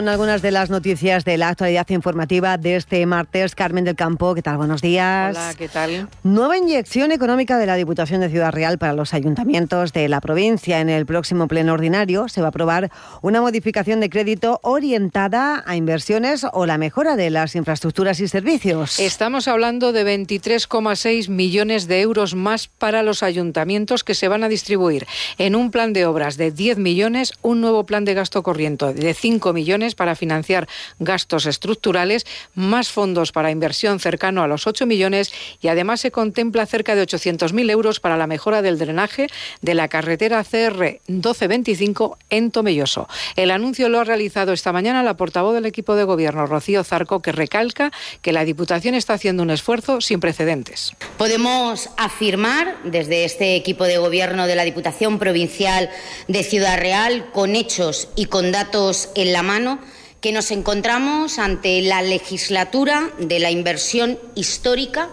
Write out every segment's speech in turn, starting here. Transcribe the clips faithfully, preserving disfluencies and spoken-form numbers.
Algunas de las noticias de la actualidad informativa de este martes. Carmen del Campo, ¿qué tal? Buenos días. Hola, ¿qué tal? Nueva inyección económica de la Diputación de Ciudad Real para los ayuntamientos de la provincia. En el próximo pleno ordinario se va a aprobar una modificación de crédito orientada a inversiones o la mejora de las infraestructuras y servicios. Estamos hablando de veintitrés coma seis millones de euros más para los ayuntamientos que se van a distribuir en un plan de obras de diez millones, un nuevo plan de gasto corriente de cinco millones para financiar gastos estructurales, más fondos para inversión cercano a los ocho millones y además se contempla cerca de ochocientos mil euros para la mejora del drenaje de la carretera C R doce veinticinco en Tomelloso. El anuncio lo ha realizado esta mañana la portavoz del equipo de gobierno, Rocío Zarco, que recalca que la Diputación está haciendo un esfuerzo sin precedentes. Podemos afirmar desde este equipo de gobierno de la Diputación Provincial de Ciudad Real, con hechos y con datos en la mano, que nos encontramos ante la legislatura de la inversión histórica.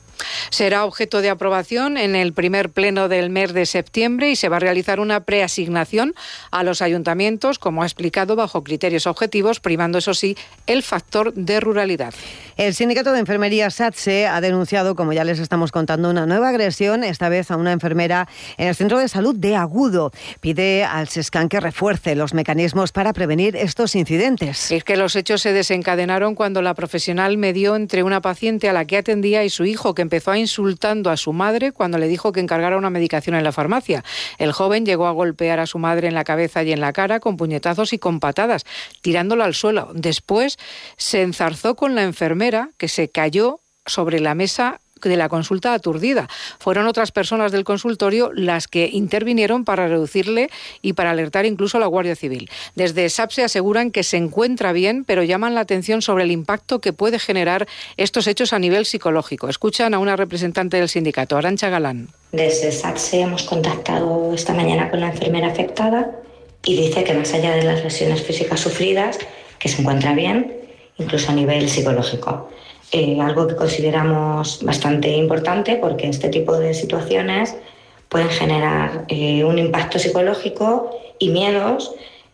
Será objeto de aprobación en el primer pleno del mes de septiembre y se va a realizar una preasignación a los ayuntamientos, como ha explicado, bajo criterios objetivos, primando, eso sí, el factor de ruralidad. El sindicato de enfermería SATSE ha denunciado, como ya les estamos contando, una nueva agresión, esta vez a una enfermera en el centro de salud de Agudo. Pide al SESCAN que refuerce los mecanismos para prevenir estos incidentes. Es que los hechos se desencadenaron cuando la profesional medió entre una paciente a la que atendía y su hijo, que empezó a insultando a su madre cuando le dijo que encargara una medicación en la farmacia. El joven llegó a golpear a su madre en la cabeza y en la cara con puñetazos y con patadas, tirándola al suelo. Después se enzarzó con la enfermera, que se cayó sobre la mesa de la consulta aturdida. Fueron otras personas del consultorio las que intervinieron para reducirle y para alertar incluso a la Guardia Civil. Desde SATSE aseguran que se encuentra bien, pero llaman la atención sobre el impacto que puede generar estos hechos a nivel psicológico. Escuchan a una representante del sindicato, Arantxa Galán. Desde SATSE hemos contactado esta mañana con la enfermera afectada y dice que más allá de las lesiones físicas sufridas, que se encuentra bien, incluso a nivel psicológico. Eh, algo que consideramos bastante importante porque este tipo de situaciones pueden generar eh, un impacto psicológico y miedos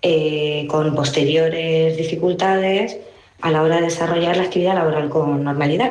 eh, con posteriores dificultades a la hora de desarrollar la actividad laboral con normalidad.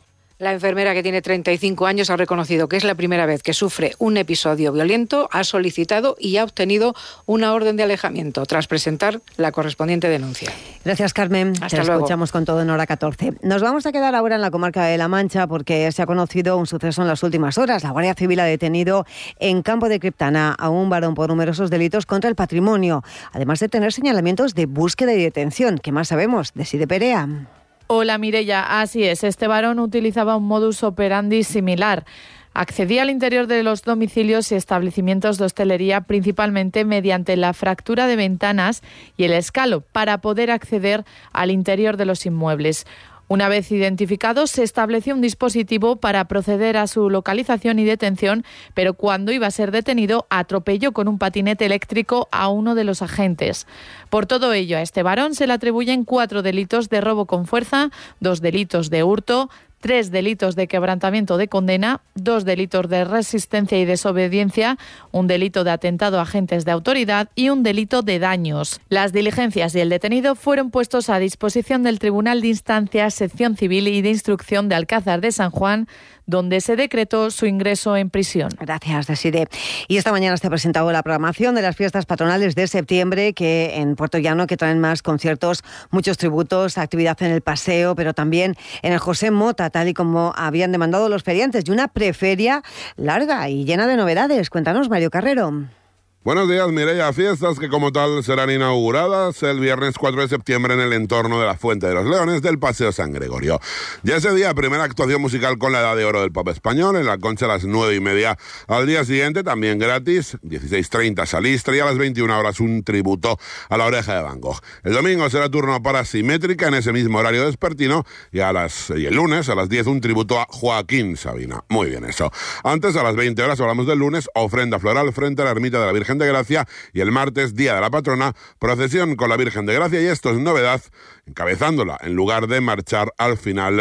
La enfermera, que tiene treinta y cinco años, ha reconocido que es la primera vez que sufre un episodio violento, ha solicitado y ha obtenido una orden de alejamiento tras presentar la correspondiente denuncia. Gracias, Carmen. Hasta Te luego. Escuchamos con todo en Hora catorce. Nos vamos a quedar ahora en la comarca de La Mancha porque se ha conocido un suceso en las últimas horas. La Guardia Civil ha detenido en Campo de Criptana a un varón por numerosos delitos contra el patrimonio, además de tener señalamientos de búsqueda y detención. ¿Qué más sabemos de Side Perea? Hola, Mireia, así es. Este varón utilizaba un modus operandi similar. Accedía al interior de los domicilios y establecimientos de hostelería principalmente mediante la fractura de ventanas y el escalo para poder acceder al interior de los inmuebles. Una vez identificado, se estableció un dispositivo para proceder a su localización y detención, pero cuando iba a ser detenido, atropelló con un patinete eléctrico a uno de los agentes. Por todo ello, a este varón se le atribuyen cuatro delitos de robo con fuerza, dos delitos de hurto, tres delitos de quebrantamiento de condena, dos delitos de resistencia y desobediencia, un delito de atentado a agentes de autoridad y un delito de daños. Las diligencias y el detenido fueron puestos a disposición del Tribunal de Instancias, Sección Civil y de Instrucción de Alcázar de San Juan, donde se decretó su ingreso en prisión. Gracias, Desiree. Y esta mañana se ha presentado la programación de las fiestas patronales de septiembre, que en Puerto Llano, que traen más conciertos, muchos tributos, actividad en el paseo, pero también en el José Mota, tal y como habían demandado los feriantes, y una preferia larga y llena de novedades. Cuéntanos, Mario Carrero. Buenos días, Mireia. Fiestas que como tal serán inauguradas el viernes cuatro de septiembre en el entorno de la Fuente de los Leones del Paseo San Gregorio. Ya ese día, primera actuación musical con la Edad de Oro del Pop Español en la Concha a las nueve y media. Al día siguiente, también gratis, dieciséis treinta Salistre, y a las veintiuna horas un tributo a la Oreja de Van Gogh. El domingo será turno para Simétrica en ese mismo horario vespertino y, a las, y el lunes a las diez un tributo a Joaquín Sabina. Muy bien eso. Antes, a las veinte horas, hablamos del lunes, ofrenda floral frente a la Ermita de la Virgen de Gracia, y el martes, Día de la Patrona, procesión con la Virgen de Gracia, y esto es novedad, encabezándola en lugar de marchar al final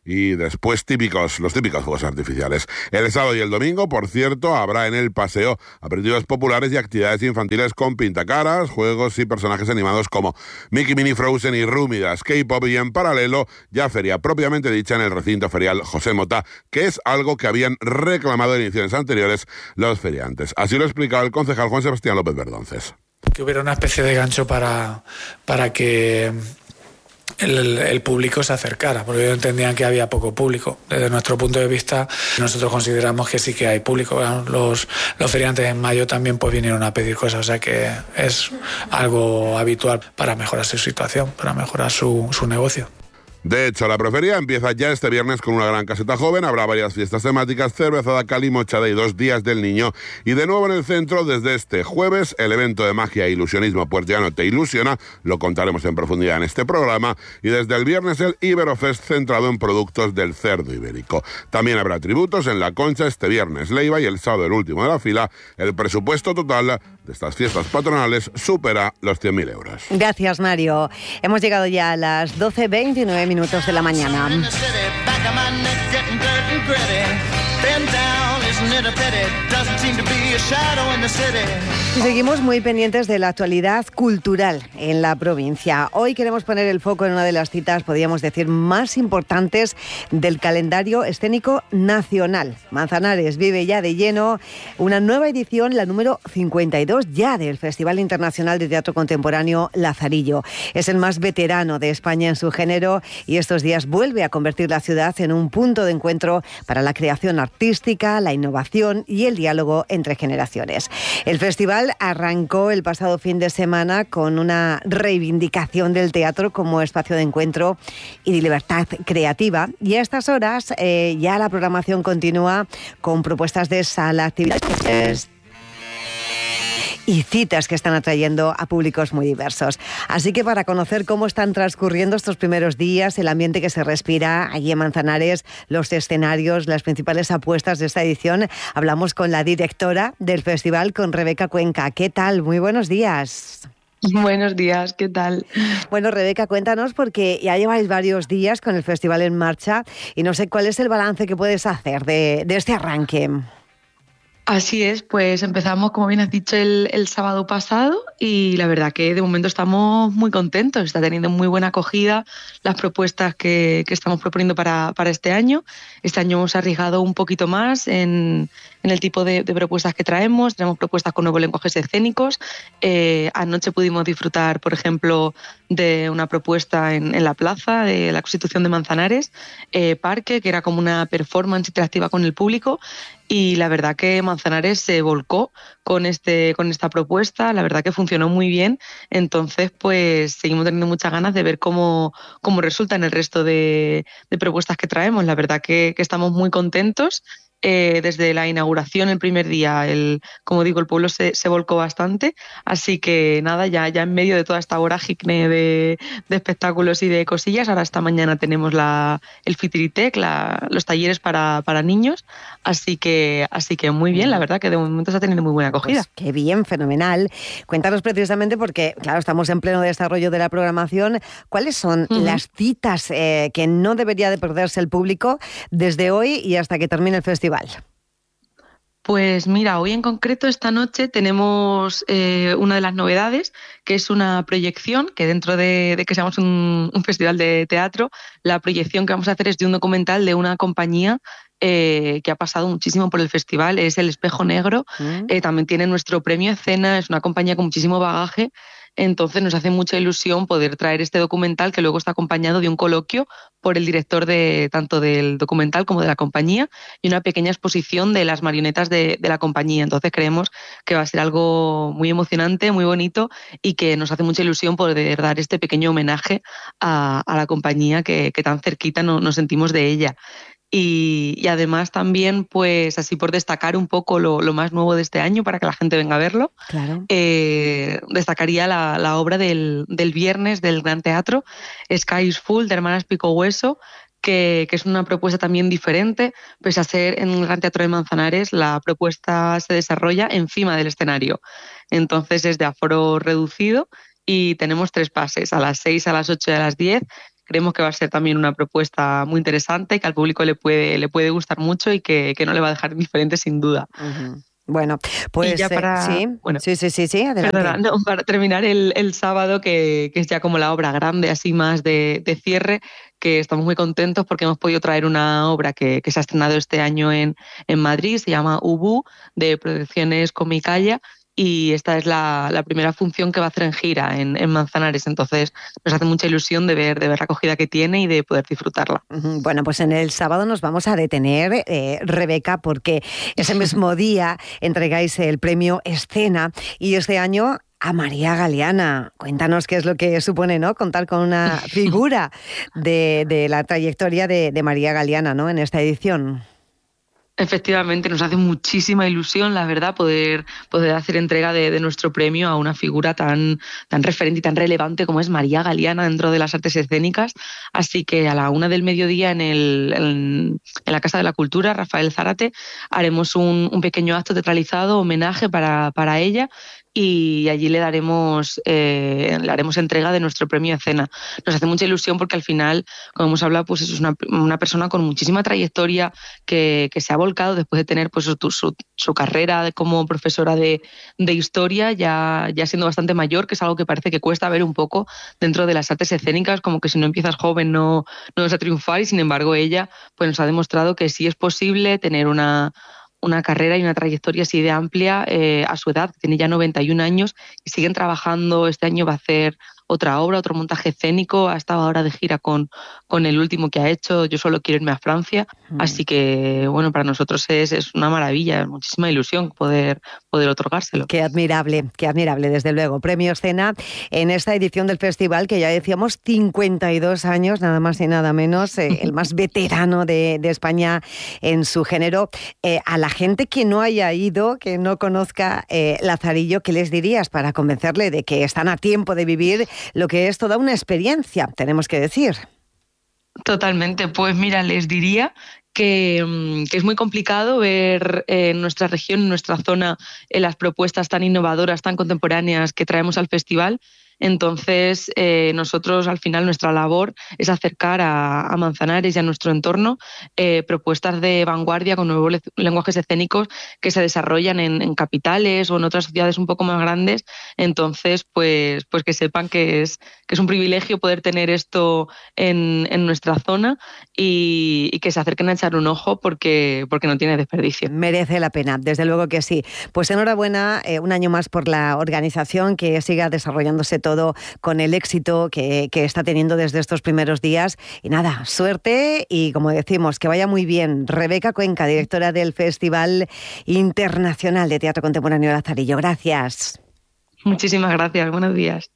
y después típicos, los típicos fuegos artificiales. El sábado y el domingo, por cierto, habrá en el paseo aperitivos populares y actividades infantiles con pintacaras, juegos y personajes animados como Mickey, Minnie, Frozen y Rúmidas, K-pop, y en paralelo ya feria propiamente dicha en el recinto ferial José Mota, que es algo que habían reclamado en ediciones anteriores los feriantes. Así lo explicaba el concejal Juan Sebastián López Verdonces. Que hubiera una especie de gancho para, para que el, el público se acercara, porque ellos entendían que había poco público. Desde nuestro punto de vista, nosotros consideramos que sí que hay público. Los, los feriantes en mayo también pues vinieron a pedir cosas, o sea que es algo habitual para mejorar su situación, para mejorar su, su negocio. De hecho, la Proferia empieza ya este viernes con una gran caseta joven, habrá varias fiestas temáticas, cervezada, calimochada y dos días del niño. Y de nuevo en el centro, desde este jueves, el evento de magia e ilusionismo puertollano Te Ilusiona, lo contaremos en profundidad en este programa, y desde el viernes el Iberofest centrado en productos del cerdo ibérico. También habrá tributos en La Concha este viernes Leiva y el sábado el último de la fila. El presupuesto total de estas fiestas patronales supera los cien mil euros. Gracias, Mario. Hemos llegado ya a las doce veintinueve minutos de la mañana. Y seguimos muy pendientes de la actualidad cultural en la provincia. Hoy queremos poner el foco en una de las citas, podríamos decir, más importantes del calendario escénico nacional. Manzanares vive ya de lleno una nueva edición, la número cincuenta y dos ya del Festival Internacional de Teatro Contemporáneo Lazarillo. Es el más veterano de España en su género y estos días vuelve a convertir la ciudad en un punto de encuentro para la creación artística, la innovación y el diálogo entre generaciones. El festival arrancó el pasado fin de semana con una reivindicación del teatro como espacio de encuentro y de libertad creativa, y a estas horas eh, ya la programación continúa con propuestas de sala, actividades y citas que están atrayendo a públicos muy diversos. Así que para conocer cómo están transcurriendo estos primeros días, el ambiente que se respira allí en Manzanares, los escenarios, las principales apuestas de esta edición, hablamos con la directora del festival, con Rebeca Cuenca. ¿Qué tal? Muy buenos días. Buenos días, ¿qué tal? Bueno, Rebeca, cuéntanos, porque ya lleváis varios días con el festival en marcha y no sé cuál es el balance que puedes hacer de, de este arranque. Así es, pues empezamos, como bien has dicho, el, el sábado pasado y la verdad que de momento estamos muy contentos. Está teniendo muy buena acogida las propuestas que, que estamos proponiendo para, para este año. Este año hemos arriesgado un poquito más en, en el tipo de, de propuestas que traemos. Tenemos propuestas con nuevos lenguajes escénicos. Eh, anoche pudimos disfrutar, por ejemplo, de una propuesta en, en la plaza de la Constitución de Manzanares, eh, Parque, que era como una performance interactiva con el público. Y la verdad que Manzanares se volcó con este con esta propuesta, la verdad que funcionó muy bien. Entonces, pues seguimos teniendo muchas ganas de ver cómo, cómo resulta en el resto de, de propuestas que traemos. La verdad que, que estamos muy contentos. Eh, desde la inauguración, el primer día, el, como digo, el pueblo se, se volcó bastante, así que nada, ya, ya en medio de toda esta vorágine de, de espectáculos y de cosillas, ahora esta mañana tenemos la, el Fitiritec, la, los talleres para, para niños, así que, así que muy bien, la verdad que de momento está teniendo muy buena acogida. Pues qué bien, fenomenal. Cuéntanos precisamente, porque claro, estamos en pleno desarrollo de la programación, ¿cuáles son uh-huh. las citas eh, que no debería de perderse el público desde hoy y hasta que termine el festival? Pues mira, hoy en concreto, esta noche, tenemos eh, una de las novedades, que es una proyección, que dentro de, de que seamos un, un festival de teatro, la proyección que vamos a hacer es de un documental de una compañía eh, que ha pasado muchísimo por el festival, es El Espejo Negro, mm. eh, también tiene nuestro premio Escena, es una compañía con muchísimo bagaje. Entonces nos hace mucha ilusión poder traer este documental, que luego está acompañado de un coloquio por el director de tanto del documental como de la compañía y una pequeña exposición de las marionetas de, de la compañía. Entonces creemos que va a ser algo muy emocionante, muy bonito y que nos hace mucha ilusión poder dar este pequeño homenaje a, a la compañía que, que tan cerquita no, nos sentimos de ella. Y, y además también, pues así por destacar un poco lo, lo más nuevo de este año para que la gente venga a verlo, claro. eh, destacaría la, la obra del, del viernes del Gran Teatro, Sky is Full, de Hermanas Pico Hueso, que, que es una propuesta también diferente. Pese a ser en el Gran Teatro de Manzanares, la propuesta se desarrolla encima del escenario. Entonces es de aforo reducido y tenemos tres pases, a las seis, a las ocho y a las diez. creemos que va a ser también una propuesta muy interesante, que al público le puede, le puede gustar mucho y que, que no le va a dejar indiferente sin duda. Uh-huh. Bueno, pues y ya para, eh, sí, bueno, sí, sí, sí, sí, adelante. Perdona, no, para terminar el, el sábado, que, que es ya como la obra grande, así más de, de cierre, que estamos muy contentos porque hemos podido traer una obra que, que se ha estrenado este año en, en Madrid, se llama Ubu, de Producciones Comicaya, y esta es la, la primera función que va a hacer en gira en, en Manzanares, entonces nos hace mucha ilusión de ver, de ver la acogida que tiene y de poder disfrutarla. Bueno, pues en el sábado nos vamos a detener, eh, Rebeca, porque ese mismo día entregáis el premio Escena y este año a María Galeana. Cuéntanos qué es lo que supone, ¿no?, contar con una figura de, de la trayectoria de, de María Galeana, ¿no?, en esta edición. Efectivamente, nos hace muchísima ilusión, la verdad, poder, poder hacer entrega de, de nuestro premio a una figura tan, tan referente y tan relevante como es María Galeana dentro de las artes escénicas. Así que a la una del mediodía en, el, en, en la Casa de la Cultura, Rafael Zárate, haremos un, un pequeño acto teatralizado, homenaje para, para ella, y allí le daremos eh, le haremos entrega de nuestro premio Escena. Nos hace mucha ilusión porque al final, como hemos hablado, pues es una, una persona con muchísima trayectoria que, que se ha volcado después de tener pues su, su, su carrera como profesora de, de historia, ya, ya siendo bastante mayor, que es algo que parece que cuesta ver un poco dentro de las artes escénicas, como que si no empiezas joven no, no vas a triunfar, y sin embargo ella pues nos ha demostrado que sí es posible tener una una carrera y una trayectoria así de amplia eh, a su edad, que tiene ya noventa y un años, y siguen trabajando. Este año va a hacer otra obra, otro montaje escénico, ha estado ahora de gira con, con el último que ha hecho, Yo solo quiero irme a Francia, mm. así que bueno, para nosotros es, es una maravilla, muchísima ilusión poder, poder otorgárselo. Qué admirable, qué admirable, desde luego. Premio Escena en esta edición del festival, que ya decíamos cincuenta y dos años, nada más y nada menos, eh, el más veterano de, de España en su género. Eh, a la gente que no haya ido, que no conozca eh, Lazarillo, ¿qué les dirías para convencerle de que están a tiempo de vivir lo que es toda una experiencia, tenemos que decir? Totalmente, pues mira, les diría que, que es muy complicado ver en nuestra región, en nuestra zona, en las propuestas tan innovadoras, tan contemporáneas que traemos al festival. Entonces, eh, nosotros al final nuestra labor es acercar a, a Manzanares y a nuestro entorno eh, propuestas de vanguardia con nuevos le- lenguajes escénicos que se desarrollan en, en capitales o en otras ciudades un poco más grandes. Entonces, pues, pues que sepan que es, que es un privilegio poder tener esto en, en nuestra zona y, y que se acerquen a echar un ojo porque, porque no tiene desperdicio. Merece la pena, desde luego que sí. Pues enhorabuena, eh, un año más por la organización, que siga desarrollándose todo todo con el éxito que, que está teniendo desde estos primeros días. Y nada, suerte y, como decimos, que vaya muy bien. Rebeca Cuenca, directora del Festival Internacional de Teatro Contemporáneo Lazarillo. Gracias. Muchísimas gracias. Buenos días.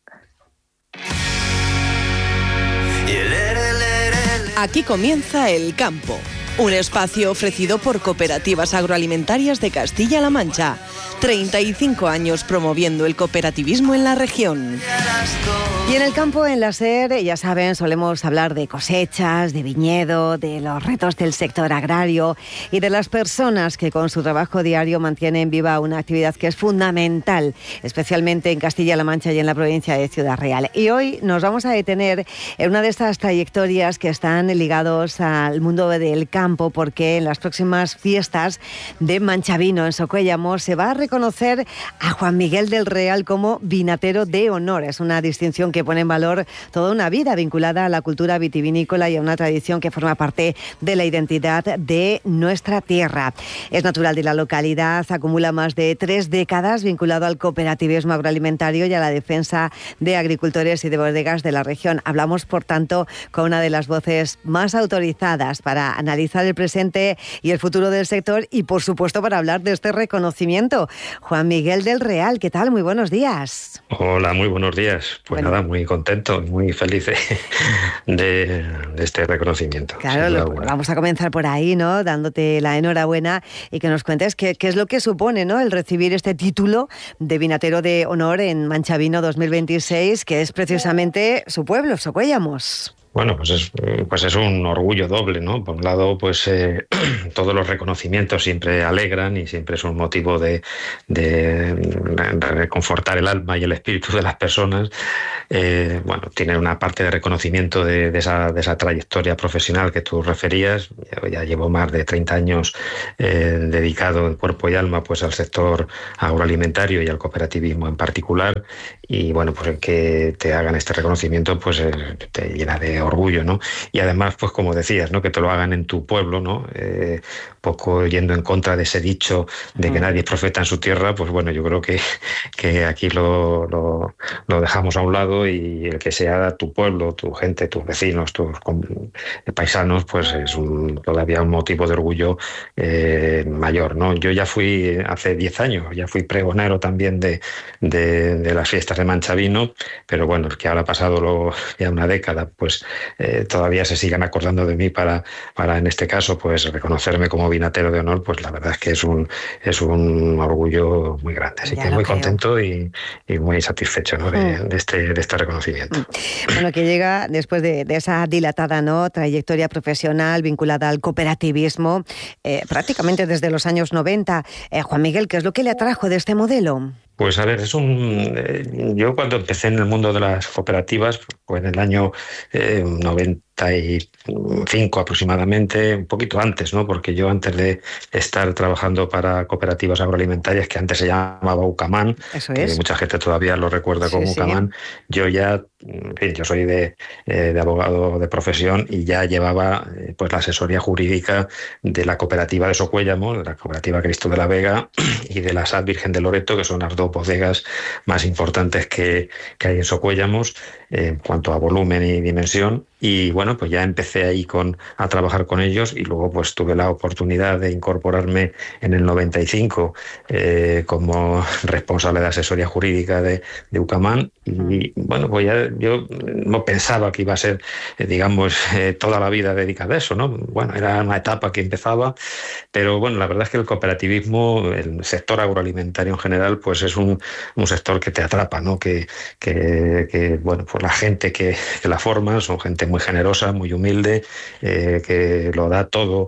Aquí comienza El Campo, un espacio ofrecido por Cooperativas Agroalimentarias de Castilla-La Mancha. treinta y cinco años promoviendo el cooperativismo en la región. Y en El Campo, en la SER, ya saben, solemos hablar de cosechas, de viñedo, de los retos del sector agrario y de las personas que con su trabajo diario mantienen viva una actividad que es fundamental, especialmente en Castilla-La Mancha y en la provincia de Ciudad Real. Y hoy nos vamos a detener en una de estas trayectorias que están ligados al mundo del campo, porque en las próximas fiestas de Manchavino, en Socuéllamos, se va a reconocer a Juan Miguel del Real como vinatero de honor. Es una distinción que pone en valor toda una vida vinculada a la cultura vitivinícola y a una tradición que forma parte de la identidad de nuestra tierra. Es natural de la localidad, acumula más de tres décadas vinculado al cooperativismo agroalimentario y a la defensa de agricultores y de bodegas de la región. Hablamos, por tanto, con una de las voces más autorizadas para analizar el presente y el futuro del sector y, por supuesto, para hablar de este reconocimiento. Juan Miguel del Real, ¿qué tal? Muy buenos días. Hola, muy buenos días. Pues bueno, nada, muy contento, muy feliz de, de, de este reconocimiento. Claro, lo, vamos a comenzar por ahí, ¿no? Dándote la enhorabuena y que nos cuentes qué, qué es lo que supone, ¿no?, el recibir este título de vinatero de honor en Manchavino dos mil veintiséis, que es precisamente su pueblo, Socuéllamos. Bueno, pues es, pues es un orgullo doble, ¿no? Por un lado, pues eh, todos los reconocimientos siempre alegran y siempre es un motivo de, de, de reconfortar el alma y el espíritu de las personas. Eh, bueno, tiene una parte de reconocimiento de, de, esa, de esa trayectoria profesional que tú referías. Yo ya llevo más de treinta años eh, dedicado en cuerpo y alma pues al sector agroalimentario y al cooperativismo en particular. Y bueno, pues que te hagan este reconocimiento pues eh, te llena de orgullo, ¿no? Y además, pues como decías, ¿no? Que te lo hagan en tu pueblo, ¿no? Eh, poco yendo en contra de ese dicho de que nadie es profeta en su tierra, pues bueno, yo creo que, que aquí lo, lo, lo dejamos a un lado y el que sea tu pueblo, tu gente, tus vecinos, tus paisanos, pues es un, todavía un motivo de orgullo eh, mayor, ¿no? Yo ya fui hace diez años, ya fui pregonero también de, de, de las fiestas de Manchavino, pero bueno, que ahora ha pasado lo, ya una década, pues eh, todavía se sigan acordando de mí para, para en este caso, pues reconocerme como vinatero de honor, pues la verdad es que es un, es un orgullo muy grande. Así ya que muy creo. contento y, y muy satisfecho, ¿no? de, mm. de, este, de este reconocimiento. Bueno, que llega después de, de esa dilatada, ¿no? trayectoria profesional vinculada al cooperativismo, eh, prácticamente desde los años noventa. Eh, Juan Miguel, ¿qué es lo que le atrajo de este modelo? Pues a ver, es un. Eh, yo cuando empecé en el mundo de las cooperativas, pues en el año eh, noventa y cinco aproximadamente, un poquito antes, ¿no? Porque yo antes de estar trabajando para cooperativas agroalimentarias, que antes se llamaba UCAMAN, Eso es. que mucha gente todavía lo recuerda como sí, UCAMAN, sí. yo ya, en fin, yo soy de, eh, de abogado de profesión y ya llevaba eh, pues la asesoría jurídica de la cooperativa de Socuéllamos, de la cooperativa Cristo de la Vega y de la S A D Virgen de Loreto, que son las dos bodegas más importantes que, que hay en Socuéllamos eh, en cuanto a volumen y dimensión. Y bueno, pues ya empecé ahí con, a trabajar con ellos y luego pues tuve la oportunidad de incorporarme en el noventa y cinco eh, como responsable de asesoría jurídica de, de UCAMAN. Y bueno, pues ya yo no pensaba que iba a ser, eh, digamos, eh, toda la vida dedicada a eso, ¿no? Bueno, era una etapa que empezaba, pero bueno, la verdad es que el cooperativismo, el sector agroalimentario en general, pues es un, un sector que te atrapa, ¿no? Que, que, que bueno, pues la gente que, que la forma son gente muy generosa, muy humilde, eh, que lo da todo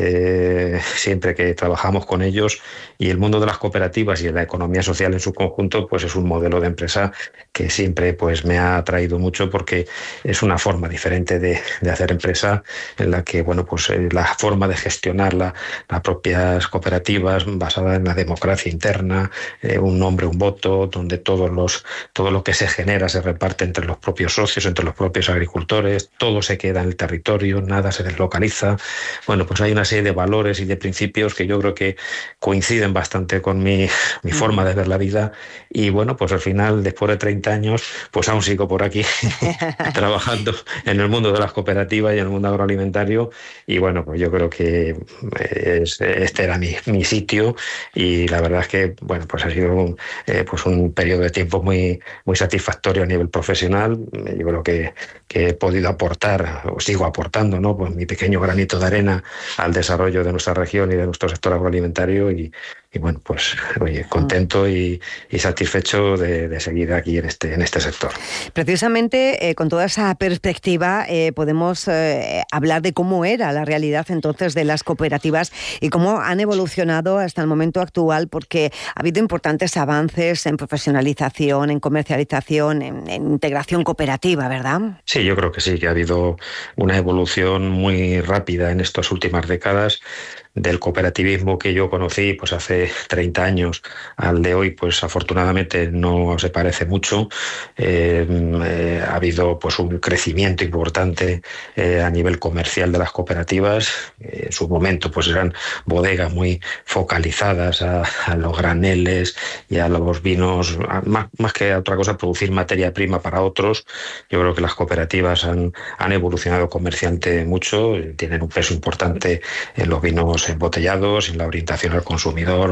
eh, siempre que trabajamos con ellos, y el mundo de las cooperativas y de la economía social en su conjunto pues es un modelo de empresa que siempre pues me ha atraído mucho porque es una forma diferente de, de hacer empresa en la que bueno pues eh, la forma de gestionar la, las propias cooperativas basada en la democracia interna, eh, un nombre, un voto, donde todos los todo lo que se genera se reparte entre los propios socios, entre los propios agricultores, todo se queda en el territorio, nada se deslocaliza. Bueno, pues hay una serie de valores y de principios que yo creo que coinciden bastante con mi, mi forma de ver la vida y bueno, pues al final, después de treinta años, pues aún sigo por aquí trabajando en el mundo de las cooperativas y en el mundo agroalimentario y bueno, pues yo creo que es, este era mi, mi sitio y la verdad es que, bueno, pues ha sido un, eh, pues un periodo de tiempo muy, muy satisfactorio a nivel profesional. Yo creo que, que he podido aportar, o sigo aportando, ¿no? Pues mi pequeño granito de arena al desarrollo de nuestra región y de nuestro sector agroalimentario y, y bueno, pues oye, contento y, y satisfecho de, de seguir aquí en este, en este sector. Precisamente eh, con toda esa perspectiva eh, podemos eh, hablar de cómo era la realidad entonces de las cooperativas y cómo han evolucionado hasta el momento actual, porque ha habido importantes avances en profesionalización, en comercialización, en, en integración cooperativa, ¿verdad? Sí, yo creo que sí, que ha habido una evolución muy rápida en estas últimas décadas del cooperativismo que yo conocí pues hace treinta años al de hoy, pues afortunadamente no se parece mucho. Eh, eh, ha habido pues un crecimiento importante eh, a nivel comercial de las cooperativas. Eh, en su momento pues eran bodegas muy focalizadas a, a los graneles y a los vinos, a, más, más que a otra cosa, producir materia prima para otros. Yo creo que las cooperativas han, han evolucionado comercialmente mucho, tienen un peso importante en los vinos embotellados, en la orientación al consumidor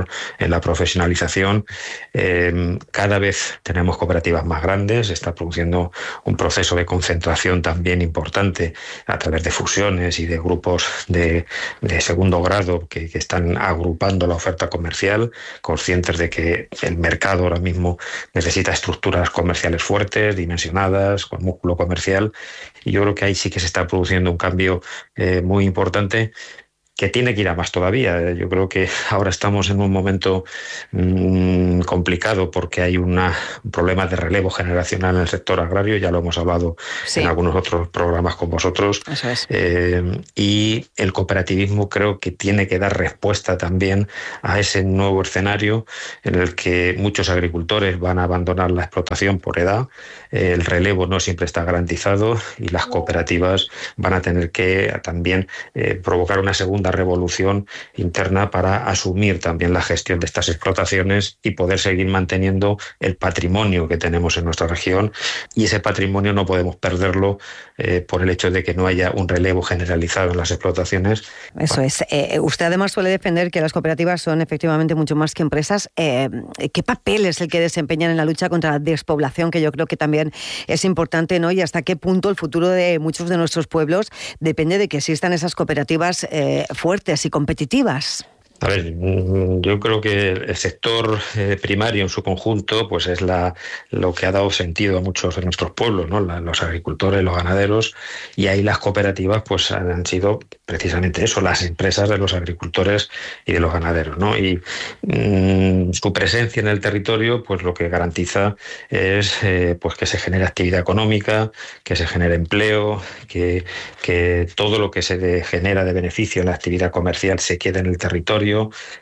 sector en la profesionalización. Eh, cada vez tenemos cooperativas más grandes, se está produciendo un proceso de concentración también importante a través de fusiones y de grupos de, de segundo grado que, que están agrupando la oferta comercial, conscientes de que el mercado ahora mismo necesita estructuras comerciales fuertes, dimensionadas, con músculo comercial, y yo creo que ahí sí que se está produciendo un cambio eh, muy importante, que tiene que ir a más todavía. Yo creo que ahora estamos en un momento mmm, complicado porque hay una, un problema de relevo generacional en el sector agrario, ya lo hemos hablado sí. en algunos otros programas con vosotros. Eso es. Eh, y el cooperativismo creo que tiene que dar respuesta también a ese nuevo escenario en el que muchos agricultores van a abandonar la explotación por edad, eh, el relevo no siempre está garantizado y las cooperativas van a tener que también eh, provocar una segunda revolución interna para asumir también la gestión de estas explotaciones y poder seguir manteniendo el patrimonio que tenemos en nuestra región, y ese patrimonio no podemos perderlo eh, por el hecho de que no haya un relevo generalizado en las explotaciones. Eso es. Eh, usted además suele defender que las cooperativas son efectivamente mucho más que empresas. Eh, ¿Qué papel es el que desempeñan en la lucha contra la despoblación, que yo creo que también es importante, ¿no? Y hasta qué punto el futuro de muchos de nuestros pueblos depende de que existan esas cooperativas eh, fuertes y competitivas? A ver, yo creo que el sector eh, primario en su conjunto pues es la, lo que ha dado sentido a muchos de nuestros pueblos, ¿no? La, los agricultores, los ganaderos, y ahí las cooperativas pues han sido precisamente eso, las empresas de los agricultores y de los ganaderos, ¿no? Y mmm, su presencia en el territorio pues lo que garantiza es eh, pues que se genere actividad económica, que se genere empleo, que, que todo lo que se de, genera de beneficio en la actividad comercial se quede en el territorio.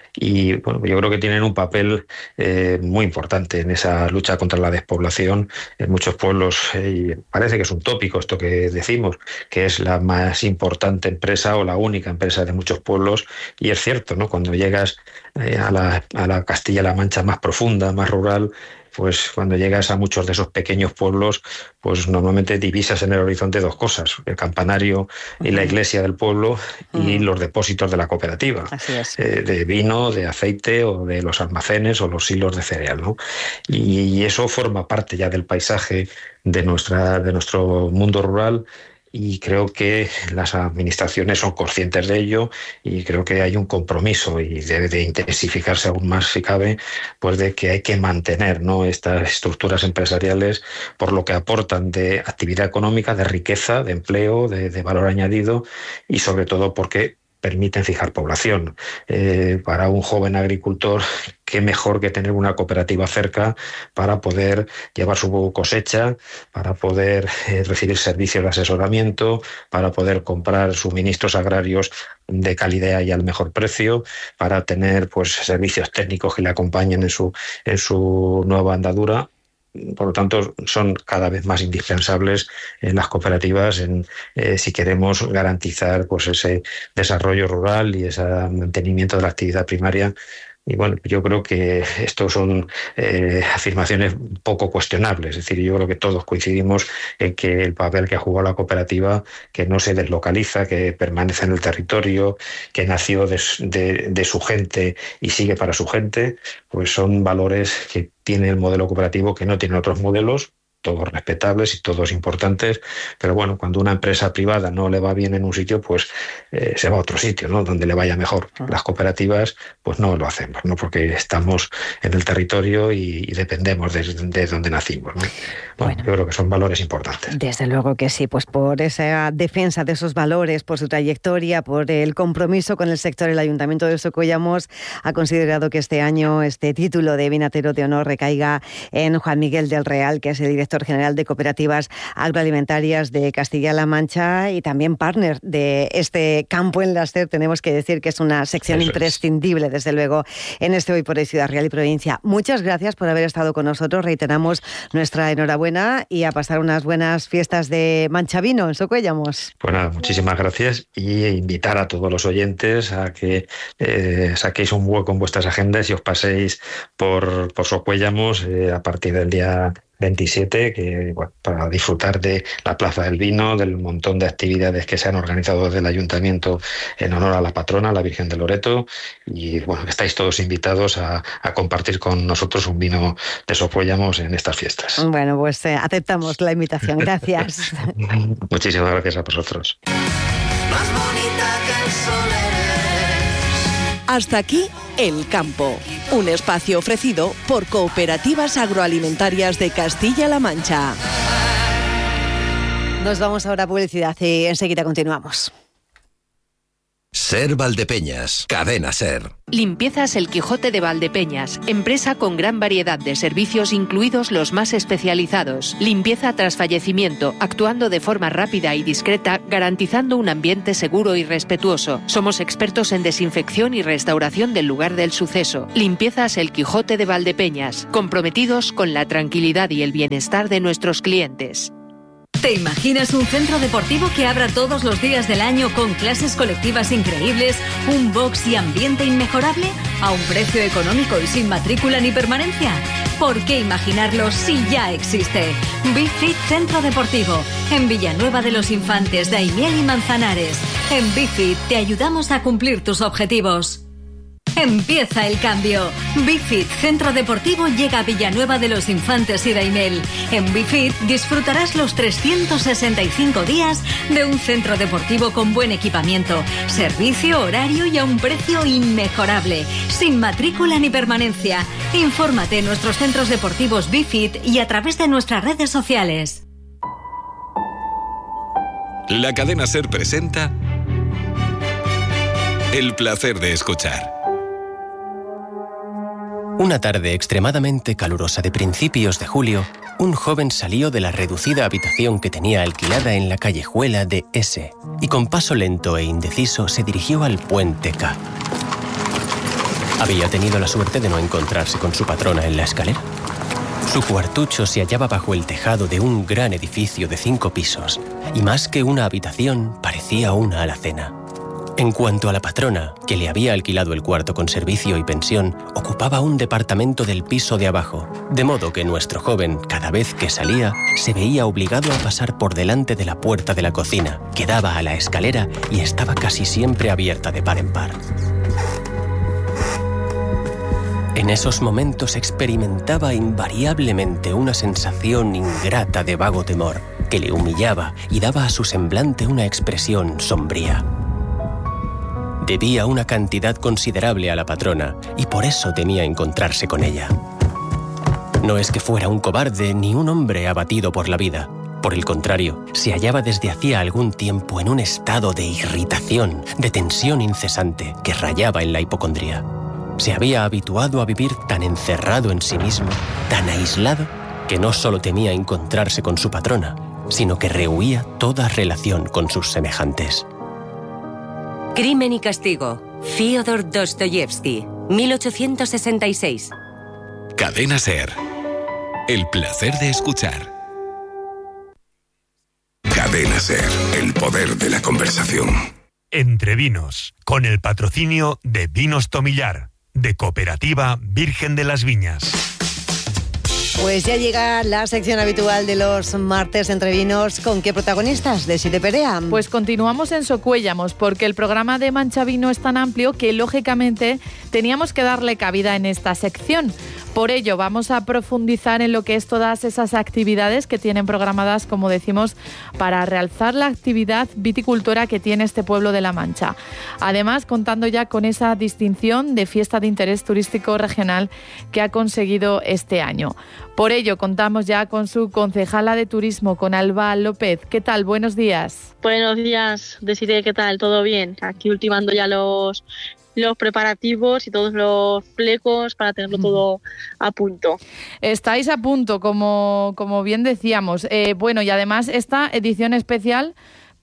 Y bueno, yo creo que tienen un papel eh, muy importante en esa lucha contra la despoblación en muchos pueblos. Eh, y parece que es un tópico esto que decimos, que es la más importante empresa o la única empresa de muchos pueblos, y es cierto, ¿no? Cuando llegas eh, a la, a la Castilla-La Mancha más profunda, más rural, pues cuando llegas a muchos de esos pequeños pueblos, pues normalmente divisas en el horizonte dos cosas: el campanario y la iglesia del pueblo y los depósitos de la cooperativa. Así es. Eh, de vino, de aceite o de los almacenes o los silos de cereal, ¿no? Y, y eso forma parte ya del paisaje de, nuestra, de nuestro mundo rural. Y creo que las administraciones son conscientes de ello, y creo que hay un compromiso, y debe de intensificarse aún más si cabe, pues de que hay que mantener, ¿no?, estas estructuras empresariales por lo que aportan de actividad económica, de riqueza, de empleo, de, de valor añadido, y sobre todo porque permiten fijar población. Eh, para un joven agricultor, qué mejor que tener una cooperativa cerca para poder llevar su cosecha, para poder eh, recibir servicios de asesoramiento, para poder comprar suministros agrarios de calidad y al mejor precio, para tener pues servicios técnicos que le acompañen en su, en su nueva andadura. Por lo tanto, son cada vez más indispensables en las cooperativas en, eh, si queremos garantizar pues ese desarrollo rural y ese mantenimiento de la actividad primaria. Y bueno, yo creo que estos son eh, afirmaciones poco cuestionables. Es decir, yo creo que todos coincidimos en que el papel que ha jugado la cooperativa, que no se deslocaliza, que permanece en el territorio, que nació de, de, de su gente y sigue para su gente, pues son valores que tiene el modelo cooperativo que no tienen otros modelos, todos respetables y todos importantes, pero bueno, cuando una empresa privada no le va bien en un sitio, pues eh, se va a otro sitio, ¿no?, donde le vaya mejor. Las cooperativas, pues no lo hacemos, ¿no?, porque estamos en el territorio y, y dependemos de, de donde nacimos, ¿no? Bueno, bueno, yo creo que son valores importantes. Desde luego que sí, pues por esa defensa de esos valores, por su trayectoria, por el compromiso con el sector, el Ayuntamiento de Socuellamos ha considerado que este año este título de vinatero de honor recaiga en Juan Miguel del Real, que es el director general de Cooperativas Agroalimentarias de Castilla-La Mancha y también partner de este campo en Laster. Tenemos que decir que es una sección Eso imprescindible, es. desde luego, en este Hoy por Hoy Ciudad Real y Provincia. Muchas gracias por haber estado con nosotros. Reiteramos nuestra enhorabuena y a pasar unas buenas fiestas de Manchavino en Socuellamos. Pues nada, muchísimas gracias, y invitar a todos los oyentes a que eh, saquéis un hueco en vuestras agendas y os paséis por, por Socuellamos eh, a partir del día veintisiete, que bueno, para disfrutar de la Plaza del Vino, del montón de actividades que se han organizado desde el Ayuntamiento en honor a la patrona, la Virgen de Loreto, y bueno, estáis todos invitados a, a compartir con nosotros un vino de Socuéllamos en estas fiestas. Bueno, pues eh, aceptamos la invitación. Gracias. Muchísimas gracias a vosotros. Más bonita que el sol eres. Hasta aquí El Campo, un espacio ofrecido por Cooperativas Agroalimentarias de Castilla-La Mancha. Nos vamos ahora a publicidad y enseguida continuamos. Ser Valdepeñas, Cadena Ser. Limpiezas El Quijote de Valdepeñas, empresa con gran variedad de servicios, incluidos los más especializados. Limpieza tras fallecimiento, actuando de forma rápida y discreta, garantizando un ambiente seguro y respetuoso. Somos expertos en desinfección y restauración del lugar del suceso. Limpiezas El Quijote de Valdepeñas, comprometidos con la tranquilidad y el bienestar de nuestros clientes. ¿Te imaginas un centro deportivo que abra todos los días del año con clases colectivas increíbles, un box y ambiente inmejorable, a un precio económico y sin matrícula ni permanencia? ¿Por qué imaginarlo si ya existe? Bifit Centro Deportivo, en Villanueva de los Infantes, Daimiel y Manzanares. En Bifit te ayudamos a cumplir tus objetivos. Empieza el cambio. Bifit Centro Deportivo llega a Villanueva de los Infantes y Daimiel. En Bifit disfrutarás los trescientos sesenta y cinco días de un centro deportivo con buen equipamiento, servicio, horario y a un precio inmejorable, sin matrícula ni permanencia. Infórmate en nuestros centros deportivos Bifit y a través de nuestras redes sociales. La Cadena Ser presenta El placer de escuchar. Una tarde extremadamente calurosa de principios de julio, un joven salió de la reducida habitación que tenía alquilada en la callejuela de S y con paso lento e indeciso se dirigió al puente K. Había tenido la suerte de no encontrarse con su patrona en la escalera. Su cuartucho se hallaba bajo el tejado de un gran edificio de cinco pisos y más que una habitación parecía una alacena. En cuanto a la patrona, que le había alquilado el cuarto con servicio y pensión, ocupaba un departamento del piso de abajo, de modo que nuestro joven, cada vez que salía, se veía obligado a pasar por delante de la puerta de la cocina, que daba a la escalera y estaba casi siempre abierta de par en par. En esos momentos experimentaba invariablemente una sensación ingrata de vago temor, que le humillaba y daba a su semblante una expresión sombría. Debía una cantidad considerable a la patrona y por eso temía encontrarse con ella. No es que fuera un cobarde ni un hombre abatido por la vida. Por el contrario, se hallaba desde hacía algún tiempo en un estado de irritación, de tensión incesante que rayaba en la hipocondría. Se había habituado a vivir tan encerrado en sí mismo, tan aislado, que no solo temía encontrarse con su patrona, sino que rehuía toda relación con sus semejantes. Crimen y castigo. Fyodor Dostoyevsky, mil ochocientos sesenta y seis. Cadena Ser. El placer de escuchar. Cadena Ser. El poder de la conversación. Entre Vinos, con el patrocinio de Vinos Tomillar, de Cooperativa Virgen de las Viñas. Pues ya llega la sección habitual de los martes Entre Vinos. ¿Con qué protagonistas? De Siete Perea. Pues continuamos en Socuéllamos, porque el programa de Mancha Vino es tan amplio que, lógicamente, teníamos que darle cabida en esta sección. Por ello, vamos a profundizar en lo que es todas esas actividades que tienen programadas, como decimos, para realzar la actividad viticultora que tiene este pueblo de La Mancha. Además, contando ya con esa distinción de fiesta de interés turístico regional que ha conseguido este año. Por ello, contamos ya con su concejala de turismo, con Alba López. ¿Qué tal? Buenos días. Buenos días, Desiree, ¿qué tal? ¿Todo bien? Aquí ultimando ya los... los preparativos y todos los flecos para tenerlo todo a punto. Estáis a punto, como, como bien decíamos. Eh, bueno, y además esta edición especial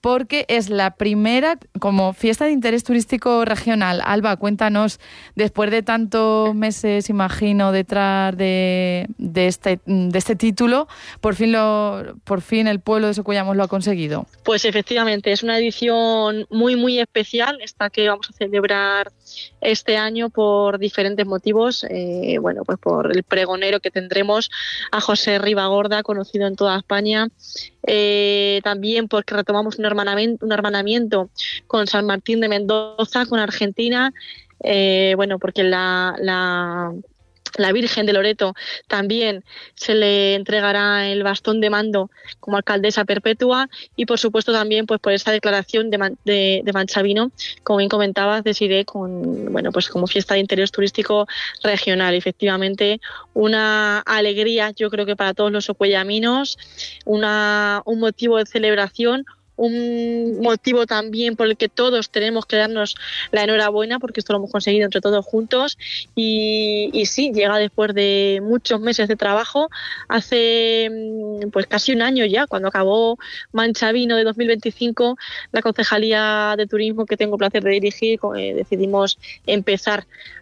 porque es la primera como fiesta de interés turístico regional. Alba, cuéntanos, después de tantos meses, imagino, detrás de, de, este, de este título, por fin, lo, por fin el pueblo de Socuellamos lo ha conseguido. Pues efectivamente, es una edición muy, muy especial, esta que vamos a celebrar este año por diferentes motivos. Eh, bueno, pues por el pregonero que tendremos, a José Ribagorda, conocido en toda España. Eh, también porque retomamos un hermanamiento, un hermanamiento con San Martín de Mendoza, con Argentina. Eh, bueno, porque la... la La Virgen de Loreto también se le entregará el bastón de mando como alcaldesa perpetua, y por supuesto también pues por esa declaración de, man, de, de Manchavino, como bien comentabas, decidí con bueno pues como fiesta de interés turístico regional. Efectivamente, una alegría, yo creo que para todos los socuellaminos, una un motivo de celebración, un motivo también por el que todos tenemos que darnos la enhorabuena, porque esto lo hemos conseguido entre todos juntos. Y, y sí, llega después de muchos meses de trabajo, hace pues casi un año ya, cuando acabó Manchavino de dos mil veinticinco, la Concejalía de Turismo que tengo el placer de dirigir, eh, decidimos empezar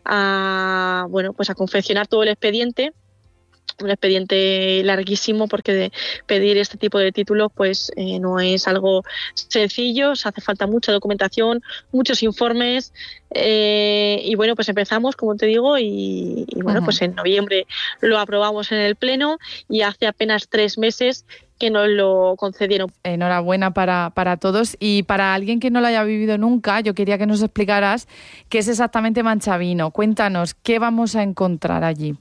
a bueno pues a confeccionar todo el expediente. Un expediente larguísimo, porque de pedir este tipo de títulos pues eh, no es algo sencillo, se hace falta mucha documentación, muchos informes, eh, y bueno, pues empezamos, como te digo, y, y bueno, uh-huh. pues en noviembre lo aprobamos en el Pleno, y hace apenas tres meses que nos lo concedieron. Enhorabuena para, para todos. Y para alguien que no lo haya vivido nunca, yo quería que nos explicaras qué es exactamente Manchavino. Cuéntanos, ¿qué vamos a encontrar allí?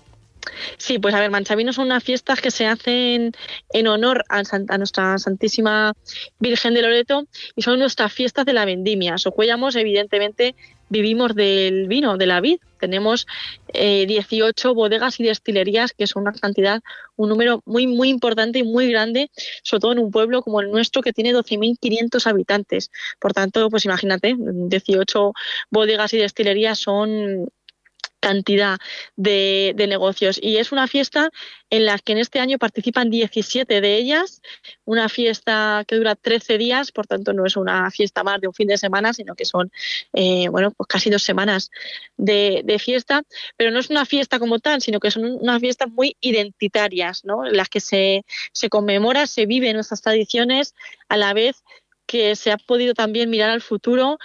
Sí, pues a ver, Manchavino son unas fiestas que se hacen en honor a, a nuestra Santísima Virgen de Loreto, y son nuestras fiestas de la vendimia. Socuellamos, evidentemente, vivimos del vino, de la vid. Tenemos eh, dieciocho bodegas y destilerías, que son una cantidad, un número muy, muy importante y muy grande, sobre todo en un pueblo como el nuestro, que tiene doce mil quinientos habitantes. Por tanto, pues imagínate, dieciocho bodegas y destilerías son cantidad de, de negocios, y es una fiesta en la que en este año participan diecisiete de ellas, una fiesta que dura trece días, por tanto no es una fiesta más de un fin de semana, sino que son eh, bueno pues casi dos semanas de, de fiesta, pero no es una fiesta como tal, sino que son unas fiestas muy identitarias, ¿no? En las que se, se conmemora, se viven nuestras tradiciones, a la vez que se ha podido también mirar al futuro,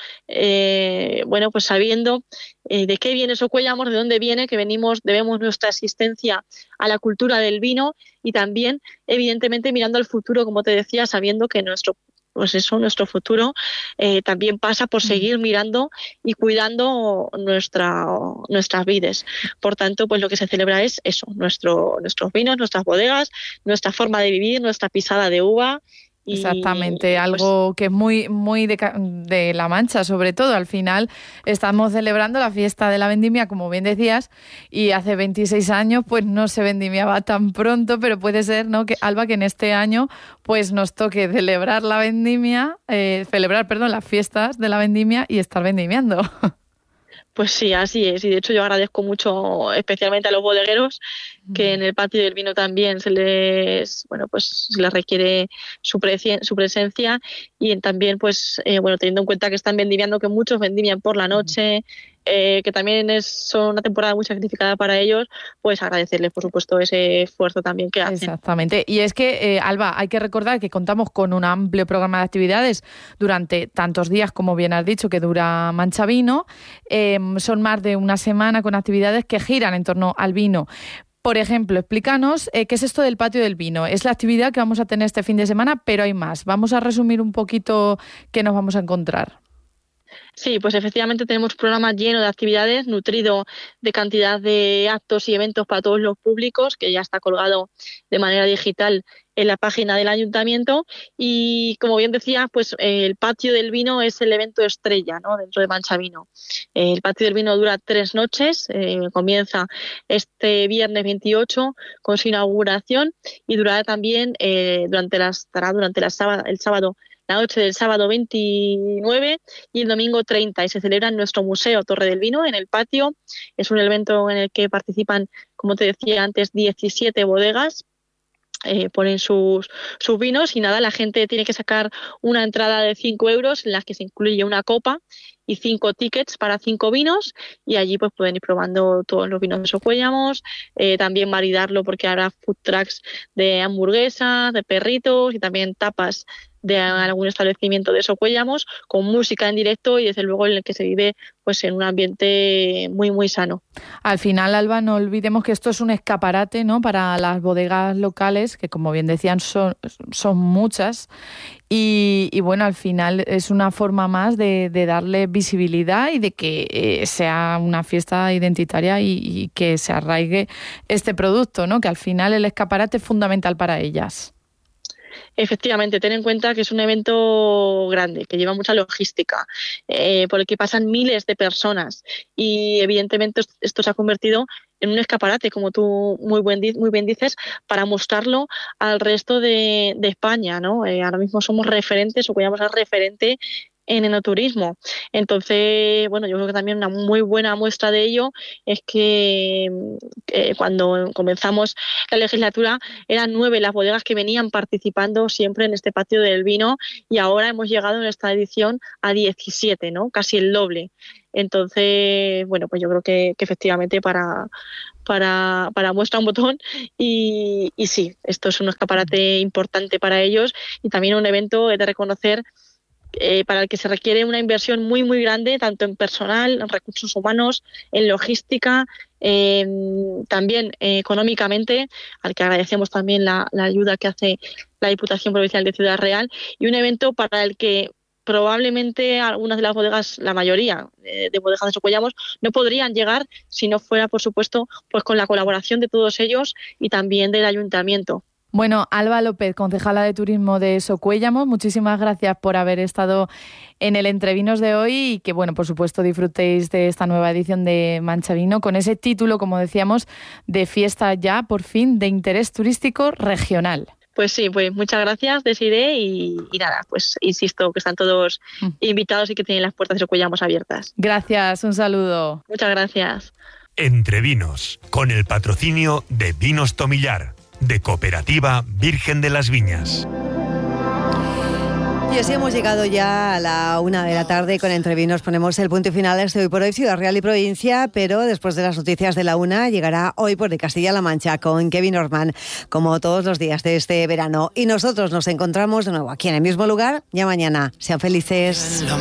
eh, bueno, pues sabiendo eh, de qué viene Socuellamos, de dónde viene, que venimos, debemos nuestra existencia a la cultura del vino, y también, evidentemente, mirando al futuro, como te decía, sabiendo que nuestro pues eso, nuestro futuro eh, también pasa por seguir mirando y cuidando nuestra, nuestras vides. Por tanto, pues lo que se celebra es eso, nuestro, nuestros vinos, nuestras bodegas, nuestra forma de vivir, nuestra pisada de uva. Y, Exactamente, pues, algo que es muy muy de, de La Mancha, sobre todo. Al final estamos celebrando la fiesta de la vendimia, como bien decías, y hace veintiséis años pues no se vendimiaba tan pronto, pero puede ser, ¿no?, que Alba, que en este año pues nos toque celebrar la vendimia, eh, celebrar, perdón, las fiestas de la vendimia y estar vendimiando. Pues sí, así es. Y de hecho yo agradezco mucho, especialmente a los bodegueros, que en el patio del vino también se les, bueno, pues se les requiere su, preci- su presencia, y también, pues, eh, bueno, teniendo en cuenta que están vendimiando, que muchos vendimian por la noche, eh, que también es son una temporada muy sacrificada para ellos, pues agradecerles, por supuesto, ese esfuerzo también que hacen. Exactamente. Y es que, eh, Alba, hay que recordar que contamos con un amplio programa de actividades durante tantos días, como bien has dicho, que dura Manchavino. Eh, son más de una semana con actividades que giran en torno al vino. Por ejemplo, explícanos eh, qué es esto del patio del vino. Es la actividad que vamos a tener este fin de semana, pero hay más. Vamos a resumir un poquito qué nos vamos a encontrar. Sí, pues efectivamente tenemos un programa lleno de actividades, nutrido de cantidad de actos y eventos para todos los públicos, que ya está colgado de manera digital en la página del ayuntamiento. Y como bien decía, pues eh, el patio del vino es el evento estrella, ¿no?, dentro de Manchavino. Eh, el patio del vino dura tres noches, eh, comienza este viernes veintiocho con su inauguración, y durará también eh, durante las estará durante la sábado, el sábado la noche del sábado veintinueve y el domingo treinta, y se celebra en nuestro Museo Torre del Vino, en el patio. Es un evento en el que participan, como te decía antes, diecisiete bodegas eh, ponen sus, sus vinos y nada, la gente tiene que sacar una entrada de cinco euros en la que se incluye una copa y cinco tickets para cinco vinos, y allí pues pueden ir probando todos los vinos de Socuéllamos, eh, también maridarlo porque habrá food trucks de hamburguesas, de perritos y también tapas de algún establecimiento de Socuéllamos, con música en directo y desde luego en el que se vive pues en un ambiente muy muy sano. Al final, Alba, no olvidemos que esto es un escaparate, ¿no?, para las bodegas locales, que como bien decían son, son muchas, y, y bueno, al final es una forma más de, de darle visibilidad y de que eh, sea una fiesta identitaria y, y que se arraigue este producto, ¿no?, que al final el escaparate es fundamental para ellas. Efectivamente, ten en cuenta que es un evento grande, que lleva mucha logística, eh, por el que pasan miles de personas y evidentemente esto se ha convertido en un escaparate, como tú muy, buen, muy bien dices, para mostrarlo al resto de, de España, ¿no? Eh, ahora mismo somos referentes, o podríamos ser referente en enoturismo. Entonces, bueno, yo creo que también una muy buena muestra de ello es que eh, cuando comenzamos la legislatura eran nueve las bodegas que venían participando siempre en este patio del vino, y ahora hemos llegado en esta edición a diecisiete, ¿no? Casi el doble. Entonces, bueno, pues yo creo que, que efectivamente para, para, para muestra un botón y, y sí, esto es un escaparate importante para ellos y también un evento de reconocer Eh, para el que se requiere una inversión muy muy grande, tanto en personal, en recursos humanos, en logística, eh, también eh, económicamente, al que agradecemos también la, la ayuda que hace la Diputación Provincial de Ciudad Real, y un evento para el que probablemente algunas de las bodegas, la mayoría eh, de bodegas de Socuéllamos, no podrían llegar si no fuera, por supuesto, pues con la colaboración de todos ellos y también del Ayuntamiento. Bueno, Alba López, concejala de Turismo de Socuéllamos, muchísimas gracias por haber estado en el Entrevinos de hoy y que, bueno, por supuesto disfrutéis de esta nueva edición de Mancha Vino con ese título, como decíamos, de fiesta ya, por fin, de interés turístico regional. Pues sí, pues muchas gracias, Desiree, y, y nada, pues insisto que están todos mm. invitados y que tienen las puertas de Socuéllamos abiertas. Gracias, un saludo. Muchas gracias. Entrevinos, con el patrocinio de Vinos Tomillar, de Cooperativa Virgen de las Viñas. Y así hemos llegado ya a la una de la tarde. Con Entrevinos ponemos el punto final a este Hoy por Hoy Ciudad Real y Provincia, pero después de las noticias de la una llegará Hoy por de Castilla-La Mancha con Kevin Orman, como todos los días de este verano. Y nosotros nos encontramos de nuevo aquí en el mismo lugar ya mañana. Sean felices.